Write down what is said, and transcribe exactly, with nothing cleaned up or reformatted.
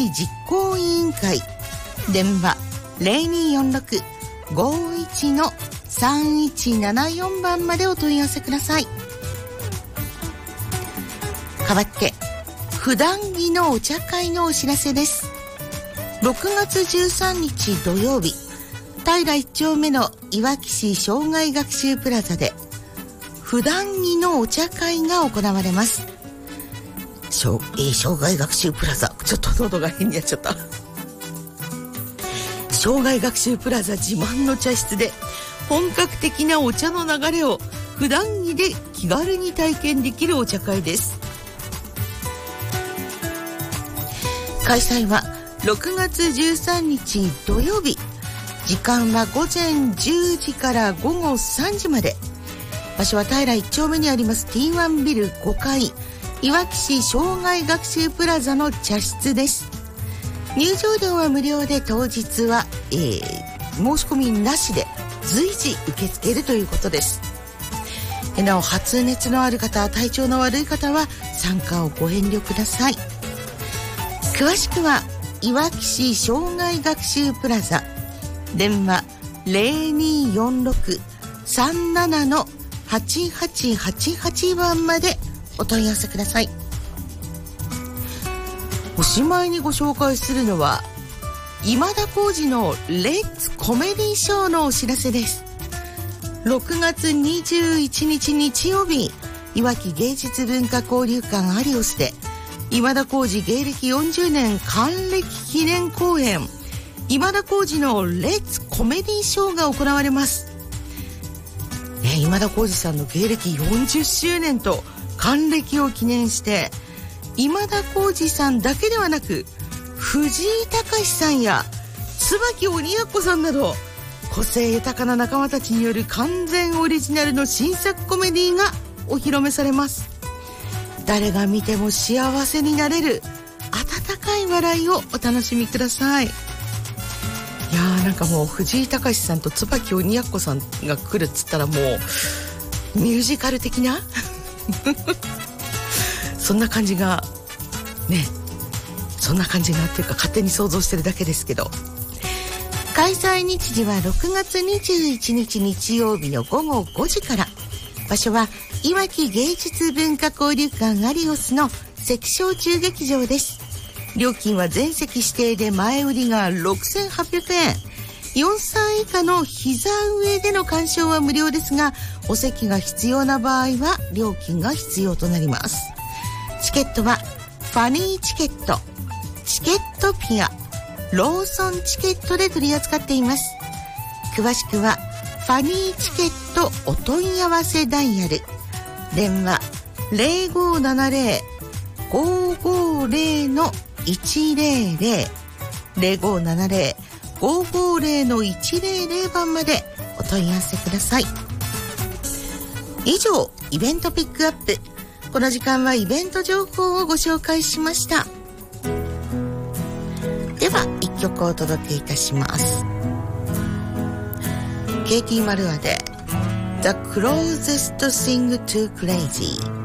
会実行委員会。電話 ゼロにーよんろく ごーいち のさんいちななよん 番までお問い合わせください。代わって普段着のお茶会のお知らせです。ろくがつじゅうさんにち土曜日、平いっ丁目のいわき市障害学習プラザで普段着のお茶会が行われます。障、えー、障害学習プラザ、ちょっと喉が変になっちゃった。障害学習プラザ自慢の茶室で本格的なお茶の流れを普段着で気軽に体験できるお茶会です。開催はろくがつじゅうさんにち土曜日、時間はごぜんじゅうじからごごさんじまで。場所は平いっ丁目にあります ティーワン ビルごかい、いわき市障害学習プラザの茶室です。入場料は無料で、当日は、えー、申し込みなしで随時受け付けるということです。なお、発熱のある方、体調の悪い方は参加をご遠慮ください。詳しくはいわき市障害学習プラザ、電話 ゼロにーよんろく さんなな のはちはちはちはち 番までお問い合わせください。おしまいにご紹介するのは今田耕司のレッツコメディショーのお知らせです。ろくがつにじゅういちにち日曜日、いわき芸術文化交流館アリオスで今田耕司芸歴よんじゅうねん還暦記念公演、今田耕司のレッツコメディショーが行われます。ね、今田耕司さんの芸歴よんじゅっしゅうねんと還暦を記念して、今田耕司さんだけではなく藤井隆さんや椿鬼奴さんなど個性豊かな仲間たちによる完全オリジナルの新作コメディがお披露目されます。誰が見ても幸せになれる温かい笑いをお楽しみください。いやー、なんかもう藤井隆さんと椿鬼奴さんが来るっつったらもうミュージカル的なそんな感じがね、そんな感じがっていうか勝手に想像してるだけですけど、開催日時はろくがつにじゅういちにち日曜日のごごごじから。場所はいわき芸術文化交流館アリオスの関小中劇場です。料金は全席指定で前売りがろくせんはっぴゃくえん、よんさい以下の膝上での鑑賞は無料ですが、お席が必要な場合は料金が必要となります。チケットはファニーチケット、チケットピア、ローソンチケットで取り扱っています。詳しくはファニーチケットお問い合わせダイヤル、電話 ゼロごーななゼロ ごーごーゼロ のいちゼロゼロ ゼロごーななゼロ ごーごーゼロ のいちゼロゼロ 番までお問い合わせください。以上、イベントピックアップ。この時間はイベント情報をご紹介しました。では一曲お届けいたします。ケイティ・マルアで The Closest Thing to Crazy。